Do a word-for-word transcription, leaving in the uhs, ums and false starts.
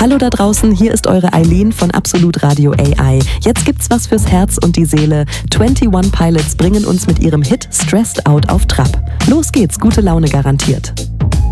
Hallo da draußen, hier ist eure Eileen von Absolut Radio A I. Jetzt gibt's was fürs Herz und die Seele. einundzwanzig Pilots bringen uns mit ihrem Hit Stressed Out auf Trab. Los geht's, gute Laune garantiert.